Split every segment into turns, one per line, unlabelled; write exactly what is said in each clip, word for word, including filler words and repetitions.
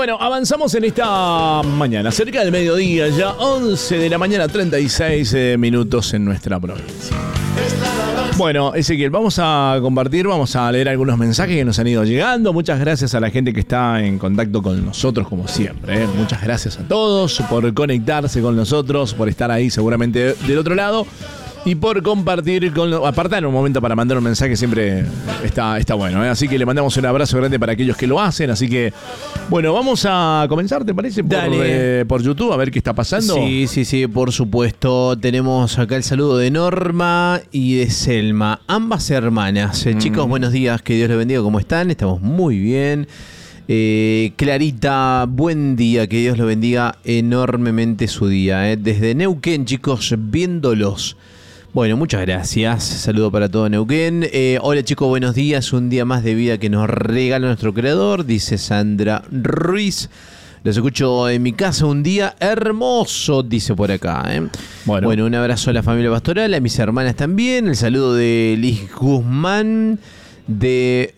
Bueno, avanzamos en esta mañana, cerca del mediodía, ya once de la mañana, treinta y seis eh, minutos en nuestra provincia. Bueno, Ezequiel, vamos a compartir, vamos a leer algunos mensajes que nos han ido llegando. Muchas gracias a la gente que está en contacto con nosotros, como siempre, ¿eh? Muchas gracias a todos por conectarse con nosotros, por estar ahí seguramente del otro lado. Y por compartir, con lo, apartar un momento para mandar un mensaje siempre está, está bueno, ¿eh? Así que le mandamos un abrazo grande para aquellos que lo hacen. Así que, bueno, vamos a comenzar, ¿te parece? Por, eh, por YouTube, a ver qué está pasando.
Sí, sí, sí, por supuesto. Tenemos acá el saludo de Norma y de Selma, ambas hermanas. Eh, mm. Chicos, buenos días, que Dios les bendiga, ¿cómo están? Estamos muy bien. Eh, Clarita, buen día, que Dios lo bendiga enormemente su día. Eh. Desde Neuquén, chicos, viéndolos. Bueno, muchas gracias. Saludo para todo Neuquén. Eh, hola chicos, buenos días. Un día más de vida que nos regala nuestro creador, dice Sandra Ruiz. Los escucho en mi casa, un día hermoso, dice por acá. ¿eh? Bueno. bueno, un abrazo a la familia pastoral, a mis hermanas también. El saludo de Liz Guzmán, de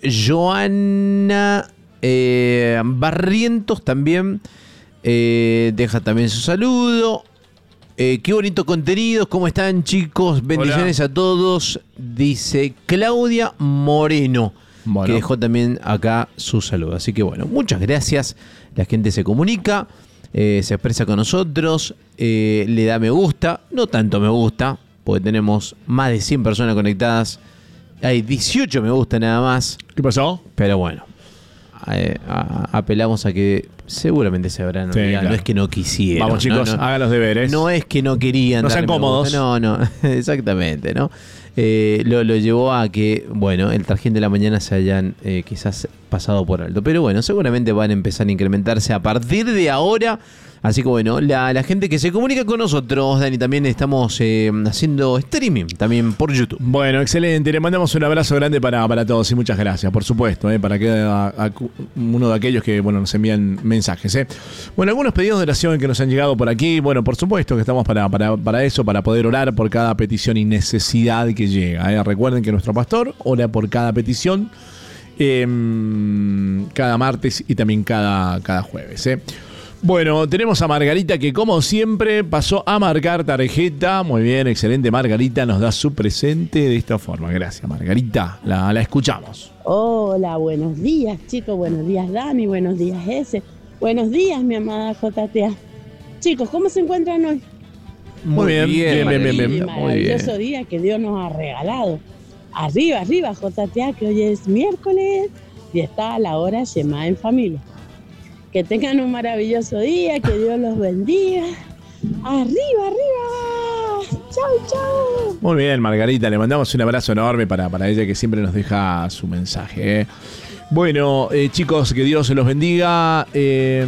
Joana eh, Barrientos también. Eh, deja también su saludo. Eh, qué bonito contenido, ¿cómo están chicos? Bendiciones Hola. A todos, dice Claudia Moreno, bueno. que dejó también acá su saludo. Así que bueno, muchas gracias, la gente se comunica, eh, se expresa con nosotros, eh, le da me gusta, no tanto me gusta, porque tenemos más de cien personas conectadas, hay dieciocho me gusta nada más.
¿Qué pasó?
Pero bueno, eh, a, apelamos a que seguramente se habrán sí, claro. No es que no quisieran.
Vamos chicos,
no, no,
hagan los deberes.
No es que no querían.
No sean cómodos.
No, no, exactamente, ¿no? Eh, lo, lo llevó a que, bueno, el trajín de la mañana se hayan eh, quizás pasado por alto. Pero bueno, seguramente van a empezar a incrementarse a partir de ahora. Así que bueno, la, la gente que se comunica con nosotros, Dani, también estamos eh, haciendo streaming, también por YouTube.
Bueno, excelente. Le mandamos un abrazo grande para, para todos y muchas gracias, por supuesto, eh, para que a, a uno de aquellos que bueno nos envían mensajes. Eh. Bueno, algunos pedidos de oración que nos han llegado por aquí. Bueno, por supuesto que estamos para, para, para eso, para poder orar por cada petición y necesidad que llega. Eh. Recuerden que nuestro pastor ora por cada petición eh, cada martes y también cada, cada jueves. Eh. Bueno, tenemos a Margarita que como siempre pasó a marcar tarjeta. Muy bien, excelente. Margarita nos da su presente de esta forma. Gracias, Margarita. La, la escuchamos.
Hola, buenos días, chicos. Buenos días, Dami. Buenos días, Ese. Buenos días, mi amada J T A. Chicos, ¿cómo se encuentran hoy?
Muy, Muy bien, bien, bien, bien, bien, bien.
Maravilloso día que Dios nos ha regalado. Arriba, arriba, J T A, que hoy es miércoles y está a la hora Shema en familia. Que tengan un maravilloso día, que Dios los bendiga. ¡Arriba, arriba! ¡Chau, chau!
Muy bien, Margarita, le mandamos un abrazo enorme para, para ella que siempre nos deja su mensaje. ¿eh? Bueno, eh, chicos, que Dios los bendiga. Eh,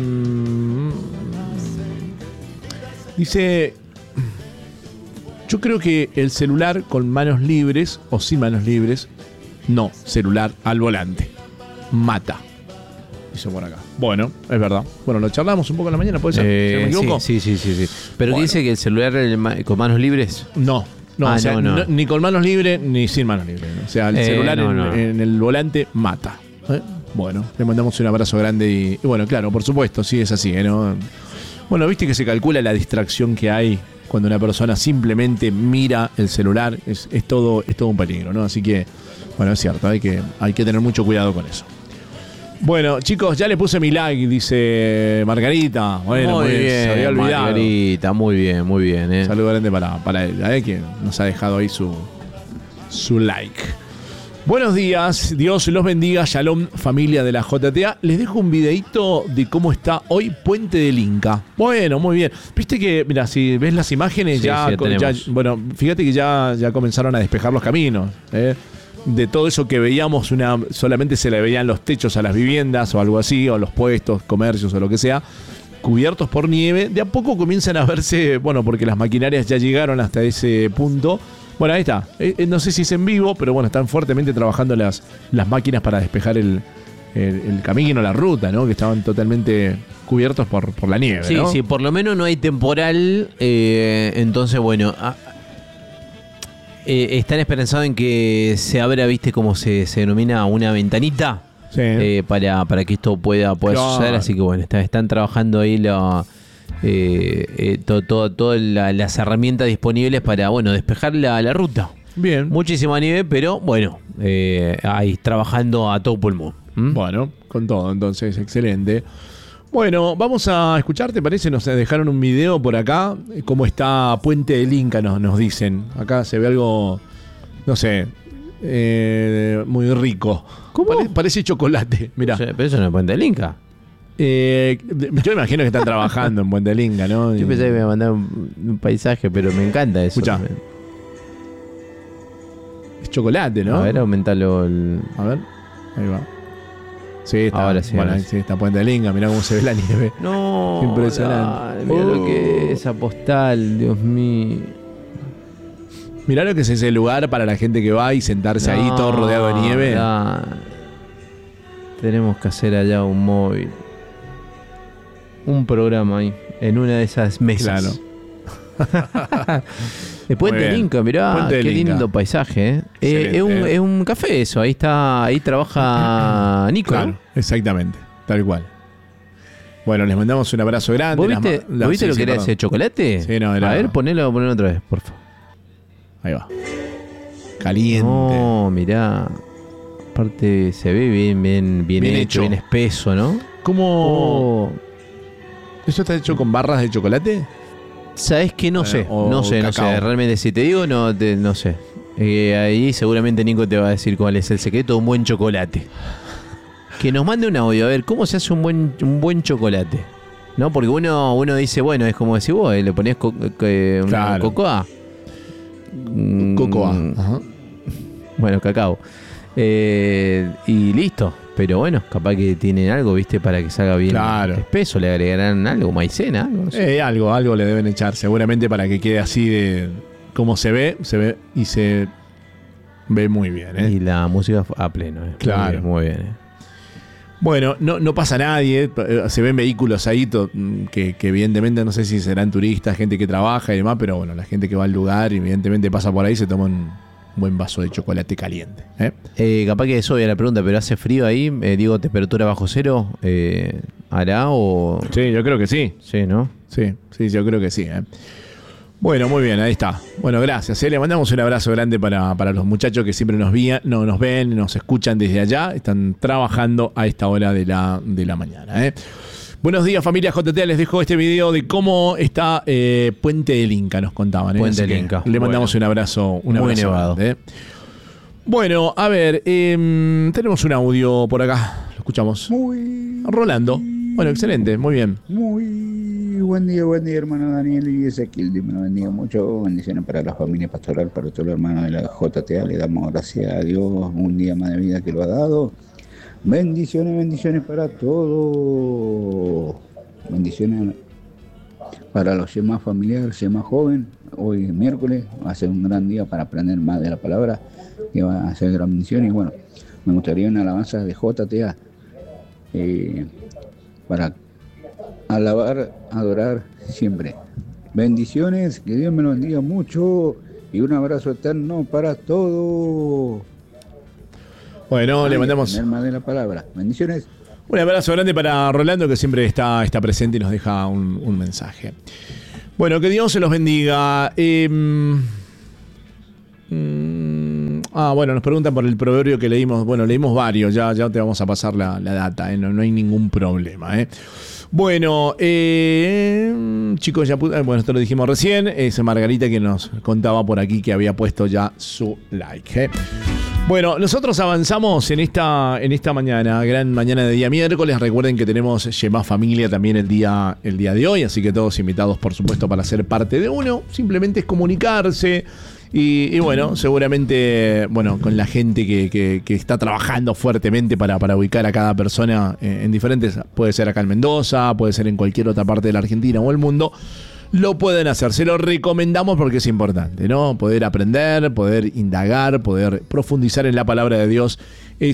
dice, yo creo que el celular con manos libres o sin manos libres, no, celular al volante, mata. Hizo por acá. Bueno, es verdad. Bueno, lo charlamos un poco en la mañana, ¿puede ser?
Eh,
¿Se me equivoco?
Sí, sí, sí, sí. ¿Pero
bueno.
qué dice que el celular con manos libres?
No, no,
ah,
o sea,
no, no.
no, ni con manos libres ni sin manos libres. O sea, el eh, celular no, en, no. en el volante mata. ¿Eh? Bueno, le mandamos un abrazo grande y, y bueno, claro, por supuesto, sí es así, ¿eh? ¿no? Bueno, viste que se calcula la distracción que hay cuando una persona simplemente mira el celular, es, es todo, es todo un peligro, ¿no? Así que, bueno, es cierto, hay que, hay que tener mucho cuidado con eso. Bueno, chicos, ya le puse mi like, dice Margarita. Bueno,
muy
pues,
bien,
se había olvidado.
Margarita, muy bien, muy bien. ¿eh?
Saludo grande para, para ella, ¿eh? que nos ha dejado ahí su, su like. Buenos días, Dios los bendiga, Shalom, familia de la J T A. Les dejo un videito de cómo está hoy Puente del Inca. Bueno, muy bien. Viste que, mira, si ves las imágenes,
sí,
ya,
sí,
ya, bueno, fíjate que ya, ya comenzaron a despejar los caminos, ¿eh? De todo eso que veíamos, una solamente se le veían los techos a las viviendas o algo así, o los puestos, comercios o lo que sea, cubiertos por nieve. De a poco comienzan a verse, bueno, porque las maquinarias ya llegaron hasta ese punto. Bueno, ahí está. Eh, no sé si es en vivo, pero bueno, están fuertemente trabajando las, las máquinas para despejar el, el, el camino, la ruta, ¿no? Que estaban totalmente cubiertos por, por la nieve,
sí,
¿no?
Sí, por lo menos no hay temporal. Eh, entonces, bueno... A, Eh, están esperanzados en que se abra, viste, como se, se denomina una ventanita
Sí.
eh, para, para que esto pueda, pueda
Claro.
suceder. Así que bueno, está- están trabajando ahí la, eh, eh, to- to- todas la- las herramientas disponibles para bueno despejar la, la ruta.
Bien.
Muchísima nieve, pero bueno, eh, ahí trabajando a todo pulmón. ¿Mm?
Bueno, con todo, entonces, excelente. Bueno, vamos a escuchar, ¿te parece? Nos dejaron un video por acá, eh, cómo está Puente del Inca, nos, nos dicen. Acá se ve algo, no sé, eh, muy rico.
¿Cómo?
Pare- parece chocolate, mirá.
Pero eso no es Puente del Inca.
Eh, yo imagino que están trabajando en Puente del Inca, ¿no?
Yo pensé que me iba a mandar un, un paisaje, pero me encanta eso.
Escuchá. Es chocolate, ¿no?
A ver, aumentalo. El...
A ver, ahí va. Sí, está,
Ahora sí,
bueno,
ahora
ahí
sí.
sí, está Puente del Inca, mirá cómo se ve la nieve.
No,
Impresionante.
dale, mira
Oh.
lo que es esa postal, Dios mío.
Mirá lo que es ese lugar para la gente que va y sentarse ahí todo rodeado de nieve.
dale. Tenemos que hacer allá un móvil. Un programa ahí, en una de esas mesas.
Claro.
El Puente
Muy
del
bien.
Inca, mirá,
Puente del
qué
Inca.
lindo paisaje. ¿eh? Eh,
Excelente,
es, un,
eh.
es un café eso, ahí está, ahí trabaja Nico.
Claro,
¿no?
exactamente, tal cual. Bueno, les mandamos un abrazo grande.
¿Vos
Las
viste,
ma- las-
¿vos viste
sí,
lo
sí,
que era
perdón.
ese chocolate?
Sí, no, era-
A ver, ponelo, ponelo otra vez, por favor.
Ahí va. Caliente.
No, mirá. Aparte se ve bien, bien, bien,
Bien
hecho,
hecho.
bien espeso, ¿no?
¿Cómo?
Oh,
¿Eso está hecho con barras de chocolate?
¿sabés qué? No
Eh,
sé,
o
no sé, no
cacao.
sé. Realmente, si te digo, no, te- no sé. Eh, ahí seguramente Nico te va a decir cuál es el secreto de un buen chocolate. Que nos mande un audio, a ver, ¿cómo se hace un buen, un buen chocolate? ¿No? Porque uno, uno dice, bueno, es como decís vos, eh, le ponés co- que- una
Claro.
cocoa. Mm,
Cocoa. Ajá.
Bueno, cacao. Eh, y listo. Pero bueno, capaz que tienen algo, ¿viste? Para que salga bien
Claro.
espeso. Le agregarán algo, maicena, algo. No sé.
Eh, algo, algo le deben echar, seguramente para que quede así de como se ve, se ve y se ve muy bien, ¿eh?
Y la música a pleno, ¿eh?
Claro.
Muy bien, muy bien, ¿eh?
Bueno, no, no pasa nadie, eh, se ven vehículos ahí to- que, que evidentemente no sé si serán turistas, gente que trabaja y demás, pero bueno, la gente que va al lugar evidentemente pasa por ahí y se toma un buen vaso de chocolate caliente. ¿eh?
Eh, capaz que es obvia la pregunta, pero ¿hace frío ahí? Eh, digo, ¿temperatura bajo cero? Eh, ¿Hará o...?
Sí, yo creo que sí.
Sí, ¿no?
Sí, sí, yo creo que sí. ¿eh? Bueno, muy bien, ahí está. Bueno, gracias. ¿eh? Le mandamos un abrazo grande para, para los muchachos que siempre nos, vía, no, nos ven, nos escuchan desde allá. Están trabajando a esta hora de la, de la mañana. ¿eh? Buenos días, familia J T. Les dejo este video de cómo está eh, Puente del Inca, nos contaban. ¿eh?
Puente
Así
del
que
Inca.
Le mandamos
Bueno.
un abrazo, un
Muy
abrazo
nevado.
grande, ¿eh? Bueno, a ver, eh, tenemos un audio por acá. Lo escuchamos.
Muy,
Rolando. Bueno, excelente, muy bien.
muy buen día, buen día, hermano Daniel y Ezequiel. Dios me lo bendiga mucho. Bendiciones para la familia pastoral, para todos los hermanos de la J T A. Le damos gracias a Dios un día más de vida que lo ha dado. Bendiciones, bendiciones para todos. Bendiciones para los más familiares, más joven. Hoy es miércoles, va a ser un gran día para aprender más de la palabra, que va a ser gran bendición. Y bueno, me gustaría una alabanza de J T A. Eh, para alabar, adorar siempre. Bendiciones, que Dios me lo bendiga mucho y un abrazo eterno para todos.
Bueno, le
Ay,
mandamos
tener más de la palabra. Bendiciones.
un abrazo grande para Rolando, que siempre está, está presente y nos deja un, un mensaje. Bueno, que Dios se los bendiga. Eh, mm, ah, bueno, nos preguntan por el proverbio que leímos. Bueno, leímos varios, ya, ya te vamos a pasar la, la data, eh, no, no hay ningún problema. Eh. Bueno, eh, chicos, ya pu- eh, bueno, esto lo dijimos recién. Es Margarita que nos contaba por aquí que había puesto ya su like. Eh. Bueno, nosotros avanzamos en esta, en esta mañana, gran mañana de día miércoles. Recuerden que tenemos Shema Familia también el día, el día de hoy, así que todos invitados, por supuesto, para ser parte de uno. Simplemente es comunicarse y, y bueno, seguramente, bueno, con la gente que, que, que está trabajando fuertemente para, para ubicar a cada persona en, en diferentes, puede ser acá en Mendoza, puede ser en cualquier otra parte de la Argentina o el mundo. Lo pueden hacer, se lo recomendamos porque es importante, ¿no? Poder aprender, poder indagar, poder profundizar en la palabra de Dios es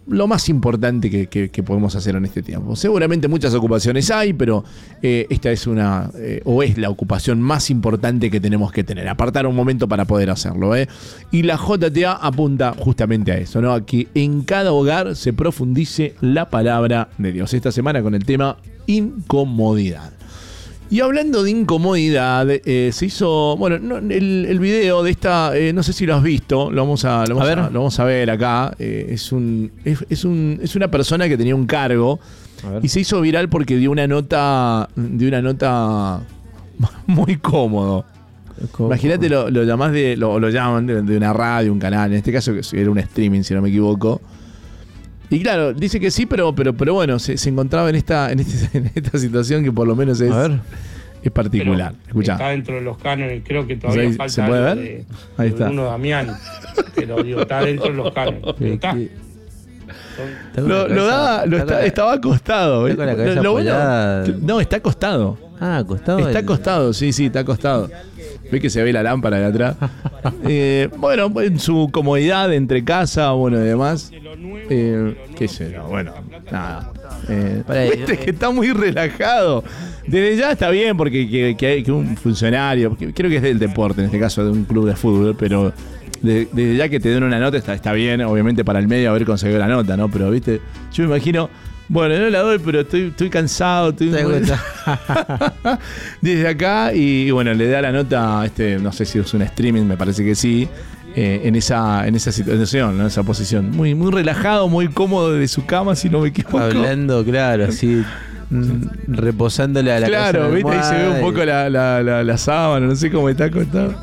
lo más importante que, que, que podemos hacer en este tiempo. Seguramente muchas ocupaciones hay, pero eh, esta es una, eh, o es la ocupación más importante que tenemos que tener. Apartar un momento para poder hacerlo. ¿eh? Y la J T A apunta justamente a eso, ¿no? A que en cada hogar se profundice la palabra de Dios. Esta semana con el tema incomodidad. Y hablando de incomodidad, eh, se hizo, bueno, no, el, el video de esta, eh, no sé si lo has visto, lo vamos a, lo vamos a,
a, ver.
A, lo vamos a ver acá. Eh, es, un, es, es, un, es una persona que tenía un cargo y se hizo viral porque dio una nota, dio una nota muy cómodo. Imagínate, lo, lo llamás de, lo, lo llaman de, de una radio, un canal, en este caso era un streaming, si no me equivoco. Y claro, dice que sí, pero pero pero bueno, se, se encontraba en esta, en, este, en esta situación que por lo menos es, es particular. Escuchá.
Está dentro de los cánones, creo que todavía
¿Se,
falta
¿se puede ver?
De,
Ahí
de
está.
Bruno Damián, pero digo, está dentro de los cánones. Está.
Lo, lo da, lo está, estaba acostado.
Está con la cabeza
Lo- lo bueno-
apoyada.
no, está acostado.
Ah, acostado.
Está
el-
acostado, sí, sí, está acostado. Ve que se ve la lámpara de atrás. Eh, bueno, en su comodidad entre casa, bueno, y demás. Eh, qué sé yo, bueno, nada. Eh,
Para
viste
ahí,
que está muy relajado. Desde ya está bien porque que, que hay que un funcionario, que creo que es del deporte, en este caso de un club de fútbol, pero de- desde ya que te den una nota está, está bien, obviamente para el medio haber conseguido la nota, ¿no? Pero viste, yo me imagino, bueno, no la doy, pero estoy, estoy cansado, estoy
Te das
muy-
cuenta.
desde acá y, y bueno, le da la nota, este, no sé si es un streaming, me parece que sí, eh, en esa en esa situación, ¿no? En esa posición. Muy, muy relajado, muy cómodo de su cama, si no me equivoco.
Hablando, claro, así. mm, Reposándole a la
Claro,
cabeza en
viste,
la
ahí se ve un
almohada
poco la, la, la, la sábana, no sé cómo está acostado.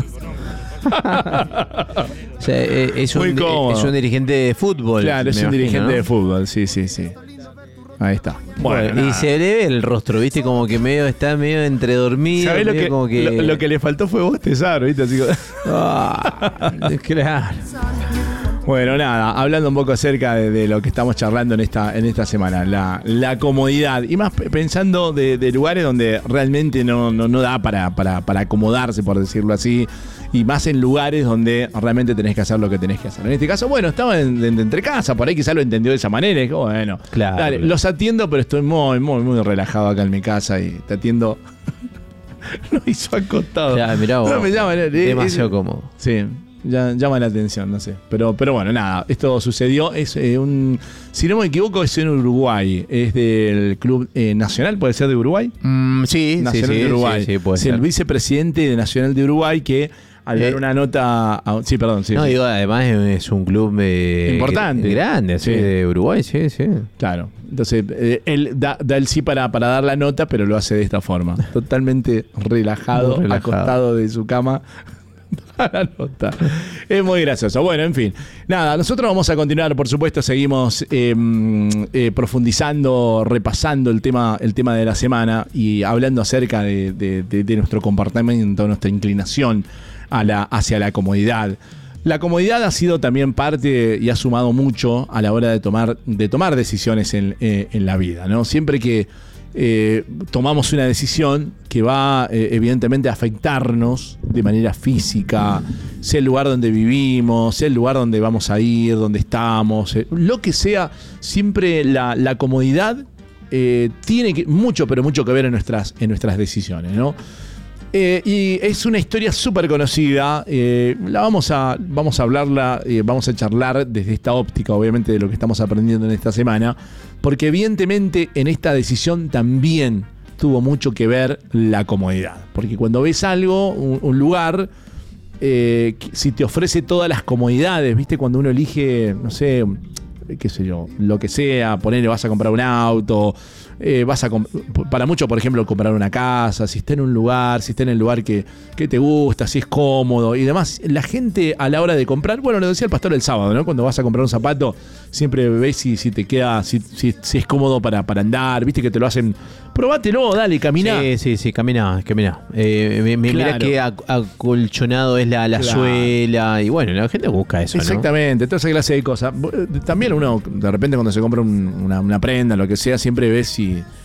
y- o sea, eh, es,
Muy
un, di-
cómodo.
es un dirigente de fútbol.
Claro, es
me
un
imagino,
dirigente
¿no?
de fútbol, sí, sí, sí. Ahí está. Bueno,
y
nada.
se le ve el rostro, viste, como que medio está medio entre dormido.
¿Sabés lo
medio
que,
como que...
Lo, lo que le faltó fue bostezar, viste? Así como-
Ah, claro.
Bueno, nada, hablando un poco acerca de, de lo que estamos charlando en esta, en esta semana, la, la comodidad, y más p- pensando de, de lugares donde realmente no, no, no da para, para, para acomodarse, por decirlo así, y más en lugares donde realmente tenés que hacer lo que tenés que hacer. En este caso, bueno, estaba en, en- entre casa, por ahí quizás lo entendió de esa manera, y dijo, bueno,
Claro.
dale, los atiendo, pero estoy muy, muy, muy relajado acá en mi casa y te atiendo. Lo hizo acostado.
Claro, mirá vos.
No, me llama, eh,
Demasiado
eh,
cómodo.
Sí, ya, llama la atención, no sé. Pero, pero bueno, nada, esto sucedió. Es eh, un, si no me equivoco, es en Uruguay. Es del Club eh, Nacional, ¿puede ser de Uruguay?
Mm, sí, sí,
Nacional
sí,
de Uruguay.
sí, sí, puede
es
ser.
el vicepresidente de Nacional de Uruguay que al dar
Eh,
una nota. A, sí, perdón, sí.
No,
sí.
digo, además es un club eh,
Importante.
gr- grande, así,
Sí.
de Uruguay, sí, sí.
Claro. Entonces, eh, él da, da el sí para, para dar la nota, pero lo hace de esta forma. Totalmente relajado,
Muy relajado.
acostado de su cama. La nota. Es muy gracioso. Bueno, en fin. Nada, nosotros vamos a continuar, por supuesto, seguimos eh, eh, profundizando, repasando el tema, el tema de la semana y hablando acerca de, de- de- de nuestro comportamiento, nuestra inclinación a la, hacia la comodidad. La comodidad ha sido también parte y ha sumado mucho a la hora de tomar, de tomar decisiones en, eh, en la vida, ¿no? Siempre que eh, tomamos una decisión que va eh, evidentemente a afectarnos de manera física, sea el lugar donde vivimos, sea el lugar donde vamos a ir, donde estamos, eh, lo que sea, siempre la, la comodidad eh, tiene que, mucho, pero mucho que ver en nuestras, en nuestras decisiones, ¿no? Eh, y es una historia súper conocida. Eh, la vamos a, vamos a hablarla, eh, vamos a charlar desde esta óptica, obviamente, de lo que estamos aprendiendo en esta semana, porque evidentemente en esta decisión también tuvo mucho que ver la comodidad. Porque cuando ves algo, un, un lugar, eh, si te ofrece todas las comodidades, ¿viste? Cuando uno elige, no sé, qué sé yo, lo que sea, ponele, vas a comprar un auto, eh, vas a comp- para mucho, por ejemplo, comprar una casa, si está en un lugar, si está en el lugar que, que te gusta, si es cómodo y demás. La gente a la hora de comprar, bueno, lo decía el pastor el sábado, ¿no? Cuando vas a comprar un zapato, siempre ves si, si te queda, si, si, si es cómodo para, para andar, viste que te lo hacen. Probátelo, dale, caminá.
Sí, sí, sí, camina, camina. Eh, mi- mi- Mirá
Claro.
que ac- acolchonado es la, la
Claro.
suela. Y bueno, la gente busca eso, ¿no?
Exactamente, toda esa clase de cosas. También uno, de repente, cuando se compra un- una, una prenda, lo que sea, siempre ves si,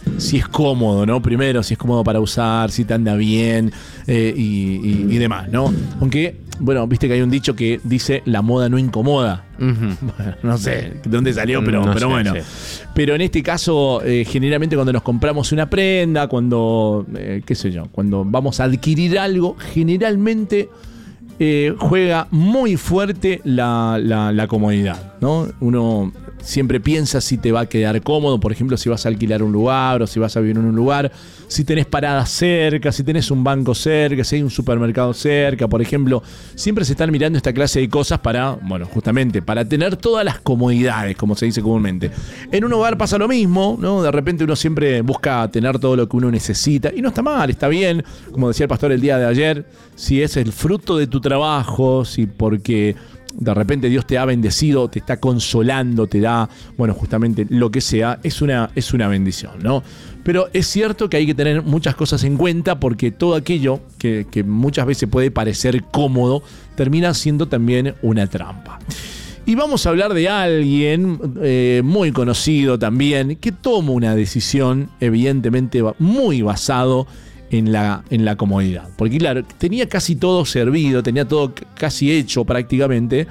si es cómodo, ¿no? Primero, si es cómodo para usar, si te anda bien eh, y, y, y demás, ¿no? Aunque, bueno, viste que hay un dicho que dice la moda no incomoda. Uh-huh. Bueno, no sé de dónde salió, pero, no pero sé, bueno. Sí. Pero en este caso, eh, generalmente cuando nos compramos una prenda, cuando, eh, qué sé yo, cuando vamos a adquirir algo, generalmente eh, juega muy fuerte la, la, la comodidad, ¿no? Uno siempre piensa si te va a quedar cómodo, por ejemplo, si vas a alquilar un lugar o si vas a vivir en un lugar, si tenés paradas cerca, si tenés un banco cerca, si hay un supermercado cerca, por ejemplo. Siempre se están mirando esta clase de cosas para, bueno, justamente, para tener todas las comodidades, como se dice comúnmente. En un hogar pasa lo mismo, ¿no? De repente uno siempre busca tener todo lo que uno necesita, y no está mal, está bien, como decía el pastor el día de ayer, si es el fruto de tu trabajo, si porque de repente Dios te ha bendecido, te está consolando, te da, bueno, justamente lo que sea, es una, es una bendición, ¿no? Pero es cierto que hay que tener muchas cosas en cuenta porque todo aquello que, que muchas veces puede parecer cómodo termina siendo también una trampa. Y vamos a hablar de alguien eh, muy conocido también que toma una decisión evidentemente muy basado en la, en la comodidad. Porque claro, tenía casi todo servido, tenía todo casi hecho prácticamente.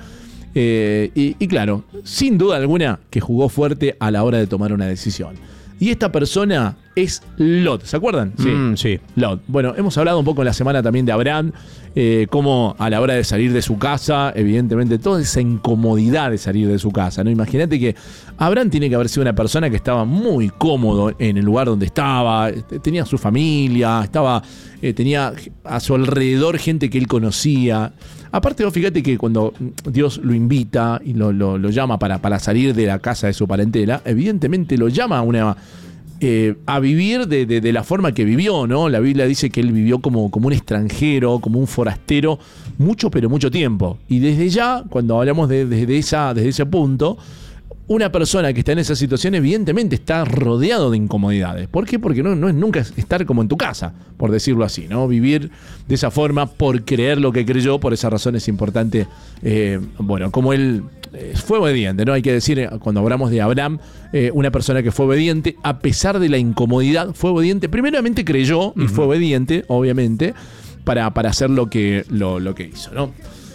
Eh, y, y claro, sin duda alguna que jugó fuerte a la hora de tomar una decisión. Y esta persona es Lot. ¿Se acuerdan?
Sí. Mm, sí.
Lot. Bueno, hemos hablado un poco en la semana también de Abraham, eh, cómo a la hora de salir de su casa, evidentemente, toda esa incomodidad de salir de su casa, ¿no? Imagínate que Abraham tiene que haber sido una persona que estaba muy cómodo en el lugar donde estaba, tenía su familia, estaba, eh, tenía a su alrededor gente que él conocía. Aparte, vos fíjate que cuando Dios lo invita y lo, lo, lo llama para, para salir de la casa de su parentela, evidentemente lo llama a una... Eh, a vivir de, de, de la forma que vivió, ¿no? La Biblia dice que él vivió como, como un extranjero, como un forastero, mucho pero mucho tiempo. Y desde ya, cuando hablamos de, de, de esa, desde ese punto, una persona que está en esa situación evidentemente está rodeado de incomodidades. ¿Por qué? Porque no, no es nunca estar como en tu casa, por decirlo así, ¿no? Vivir de esa forma por creer lo que creyó, por esa razón es importante, eh, bueno, como él eh, fue obediente, ¿no? Hay que decir, cuando hablamos de Abraham, eh, una persona que fue obediente, a pesar de la incomodidad, fue obediente, primeramente creyó y uh-huh. fue obediente, obviamente, para, para hacer lo que, lo, lo que hizo, ¿no?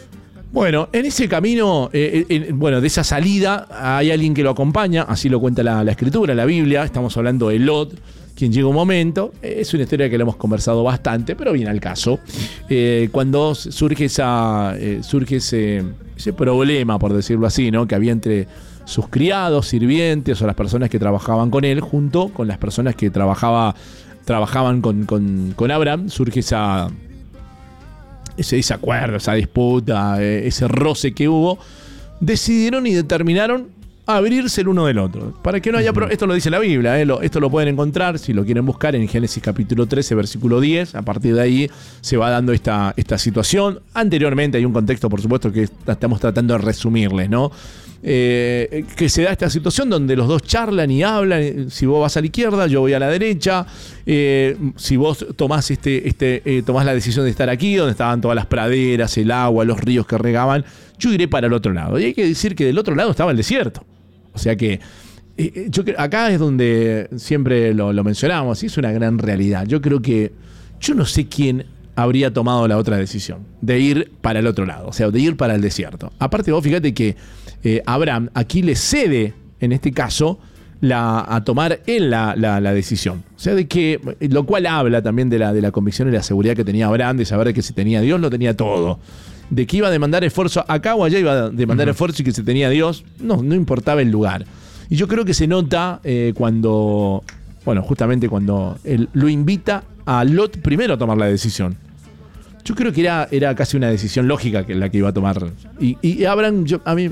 Bueno, en ese camino, eh, eh, bueno, de esa salida, hay alguien que lo acompaña, así lo cuenta la, la Escritura, la Biblia. Estamos hablando de Lot, quien llega un momento, eh, es una historia que la hemos conversado bastante, pero viene al caso. Eh, cuando surge, esa, eh, surge ese, ese problema, por decirlo así, ¿no? Que había entre sus criados, sirvientes o las personas que trabajaban con él, junto con las personas que trabajaba, trabajaban con, con, con Abraham, surge esa... ese desacuerdo, esa disputa, ese roce que hubo, decidieron y determinaron abrirse el uno del otro. Para que no haya... Uh-huh. Pro- esto lo dice la Biblia, ¿eh? lo, esto lo pueden encontrar, si lo quieren buscar, en Génesis capítulo trece, versículo diez. A partir de ahí se va dando esta, esta situación. Anteriormente hay un contexto, por supuesto, que estamos tratando de resumirles, ¿no? Eh, que se da esta situación donde los dos charlan y hablan. Si vos vas a la izquierda, yo voy a la derecha. Eh, si vos tomás, este, este, eh, tomás la decisión de estar aquí, donde estaban todas las praderas, el agua, los ríos que regaban, yo iré para el otro lado. Y hay que decir que del otro lado estaba el desierto. O sea que eh, yo creo, acá es donde siempre lo, lo mencionamos, y es una gran realidad. Yo creo que yo no sé quién habría tomado la otra decisión, de ir para el otro lado, o sea, de ir para el desierto. Aparte, vos fíjate que eh, Abraham aquí le cede, en este caso, la, a tomar él la, la, la decisión. O sea, de que, lo cual habla también de la, de la convicción y la seguridad que tenía Abraham, de saber que si tenía a Dios, lo tenía todo. De que iba a demandar esfuerzo acá o allá, iba a demandar uh-huh. esfuerzo, y que si tenía a Dios, no, no importaba el lugar. Y yo creo que se nota eh, cuando, bueno, justamente cuando él lo invita a Lot primero a tomar la decisión. Yo creo que era, era casi una decisión lógica que la que iba a tomar. Y, y Abraham, yo, a mí